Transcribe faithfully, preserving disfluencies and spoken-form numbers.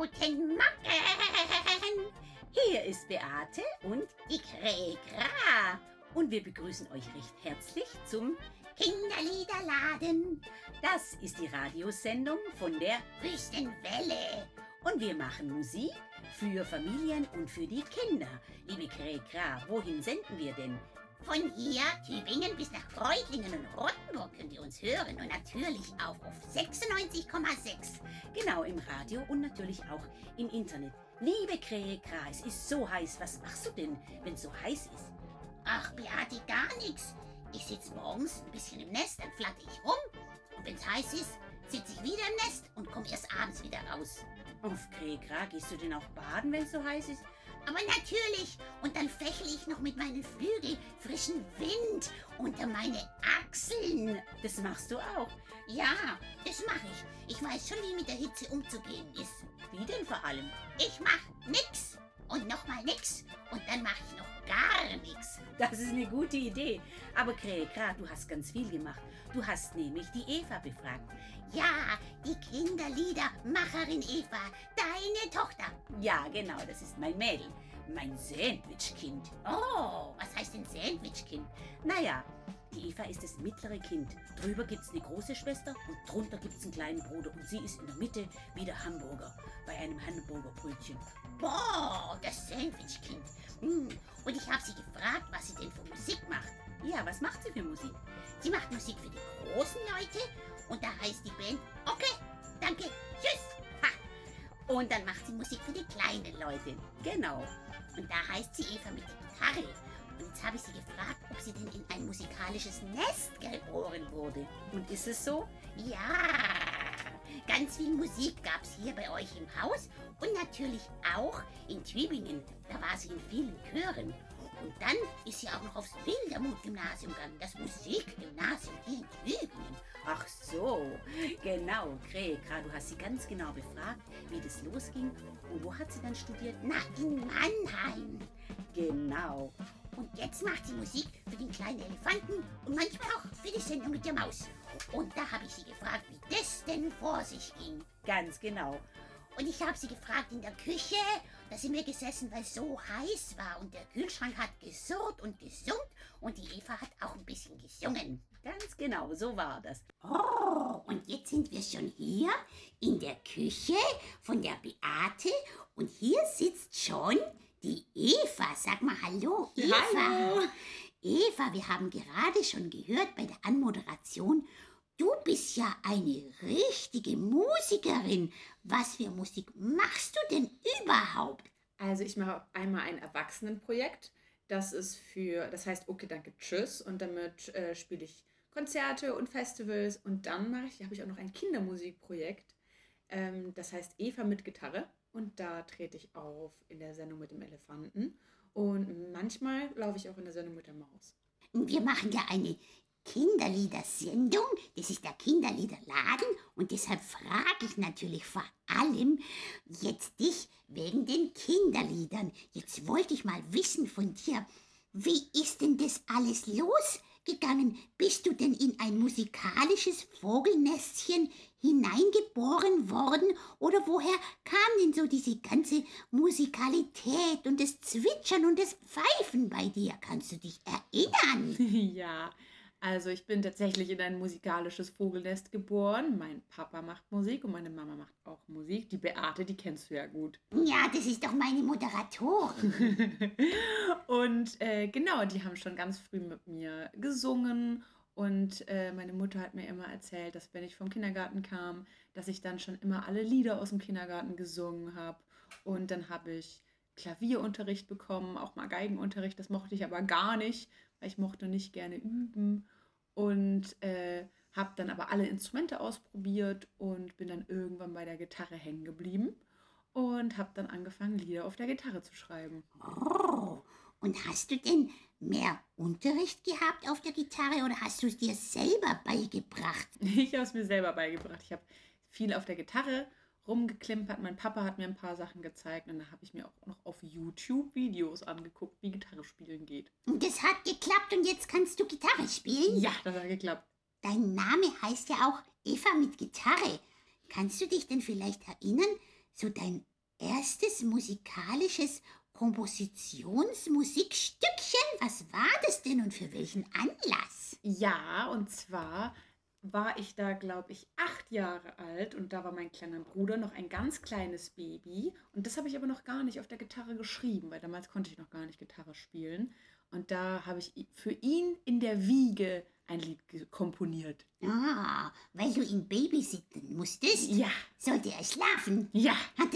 Guten Morgen! Hier ist Beate und Die Kräkra. und wir begrüßen euch recht herzlich zum Kinderliederladen. Das ist die Radiosendung von der Wüstenwelle. und wir machen Musik für Familien und für die Kinder. Liebe Kräkra, wohin senden wir denn? Von hier, Tübingen, bis nach Reutlingen und Rottenburg könnt ihr uns hören. Und natürlich auch auf sechsundneunzig Komma sechs. Genau, im Radio und natürlich auch im Internet. Liebe Kräkra, es ist so heiß. Was machst du denn, wenn es so heiß ist? Ach, Beate, gar nichts. Ich sitze morgens ein bisschen im Nest, dann flatter ich rum. Und wenn es heiß ist, sitze ich wieder im Nest und komme erst abends wieder raus. Auf Kräkra, gehst du denn auch baden, wenn es so heiß ist? Aber natürlich. Und dann fächle ich noch mit meinen Flügeln frischen Wind unter meine Achseln. Das machst du auch. Ja, das mache ich. Ich weiß schon, wie mit der Hitze umzugehen ist. Wie denn vor allem? Ich mach nix und nochmal nix und dann mache ich noch gar nix. Das ist eine gute Idee. Aber Kräkra, du hast ganz viel gemacht. Du hast nämlich die Eva befragt. Ja, die Kinderliedermacherin Eva, deine Tochter. Ja, genau, das ist mein Mädel. Mein Sandwichkind. Oh, was heißt denn Sandwichkind? Naja, die Eva ist das mittlere Kind. Drüber gibt's eine große Schwester und drunter gibt's einen kleinen Bruder. Und sie ist in der Mitte wie der Hamburger bei einem Hamburgerbrötchen. Boah, das Sandwichkind. Hm. Und ich habe sie gefragt, was sie denn für Musik macht. Ja, was macht sie für Musik? Sie macht Musik für die großen Leute und da heißt die Band Okay, danke, tschüss. Ha. Und dann macht sie Musik für die kleinen Leute. Genau. Und da heißt sie Eva mit der Gitarre. Und jetzt habe ich sie gefragt, ob sie denn in ein musikalisches Nest geboren wurde. Und ist es so? Ja, ganz viel Musik gab es hier bei euch im Haus und natürlich auch in Tübingen. Da war sie in vielen Chören. Und dann ist sie auch noch aufs Wildermuth-Gymnasium gegangen, das Musikgymnasium hier in Tübingen. Ach so, genau, Kräkra, du hast sie ganz genau befragt, wie das losging. Und wo hat sie dann studiert? Na, in Mannheim. Genau. Und jetzt macht sie Musik für den kleinen Elefanten und manchmal auch für die Sendung mit der Maus. Und da habe ich sie gefragt, wie das denn vor sich ging. Ganz genau. Und ich habe sie gefragt in der Küche, da sind wir gesessen, weil es so heiß war. Und der Kühlschrank hat gesurrt und gesummt und die Eva hat auch ein bisschen gesungen. Ganz genau, so war das. Oh, und jetzt sind wir schon hier in der Küche von der Beate. Und hier sitzt schon die Eva. Sag mal Hallo, Eva. Hallo. Eva, wir haben gerade schon gehört bei der Anmoderation, du bist ja eine richtige Musikerin. Was für Musik machst du denn überhaupt? Also ich mache einmal ein Erwachsenenprojekt. Das ist für, das heißt Okay, danke, tschüss. Und damit äh, spiele ich Konzerte und Festivals. Und dann mache ich, habe ich auch noch ein Kindermusikprojekt. Ähm, das heißt Eva mit Gitarre. Und da trete ich auf in der Sendung mit dem Elefanten. Und manchmal laufe ich auch in der Sendung mit der Maus. Wir machen ja eine Kinderliedersendung, das ist der Kinderliederladen und deshalb frage ich natürlich vor allem jetzt dich wegen den Kinderliedern. Jetzt wollte ich mal wissen von dir, wie ist denn das alles losgegangen? Bist du denn in ein musikalisches Vogelnestchen hineingeboren worden oder woher kam denn so diese ganze Musikalität und das Zwitschern und das Pfeifen bei dir? Kannst du dich erinnern? Ja, also ich bin tatsächlich in ein musikalisches Vogelnest geboren. Mein Papa macht Musik und meine Mama macht auch Musik. Die Beate, die kennst du ja gut. Ja, das ist doch meine Moderatorin. Und äh, genau, die haben schon ganz früh mit mir gesungen. Und äh, meine Mutter hat mir immer erzählt, dass wenn ich vom Kindergarten kam, dass ich dann schon immer alle Lieder aus dem Kindergarten gesungen habe. Und dann habe ich Klavierunterricht bekommen, auch mal Geigenunterricht. Das mochte ich aber gar nicht, weil ich mochte nicht gerne üben. Und äh, habe dann aber alle Instrumente ausprobiert und bin dann irgendwann bei der Gitarre hängen geblieben. Und habe dann angefangen, Lieder auf der Gitarre zu schreiben. Oh, und hast du denn mehr Unterricht gehabt auf der Gitarre oder hast du es dir selber beigebracht? Ich habe es mir selber beigebracht. Ich habe viel auf der Gitarre rumgeklimpert. Mein Papa hat mir ein paar Sachen gezeigt und dann habe ich mir auch noch auf YouTube Videos angeguckt, wie Gitarre spielen geht. Und das hat geklappt und jetzt kannst du Gitarre spielen? Ja, das hat geklappt. Dein Name heißt ja auch Eva mit Gitarre. Kannst du dich denn vielleicht erinnern, so dein erstes musikalisches Kompositionsmusikstückchen? Was war das denn und für welchen Anlass? Ja, und zwar war ich da, glaube ich, acht Jahre alt und da war mein kleiner Bruder noch ein ganz kleines Baby. Und das habe ich aber noch gar nicht auf der Gitarre geschrieben, weil damals konnte ich noch gar nicht Gitarre spielen. Und da habe ich i- für ihn in der Wiege ein Lied ge- komponiert. Ah, weil du ihn babysitten musstest? Ja, Sollte er schlafen? ja. Hat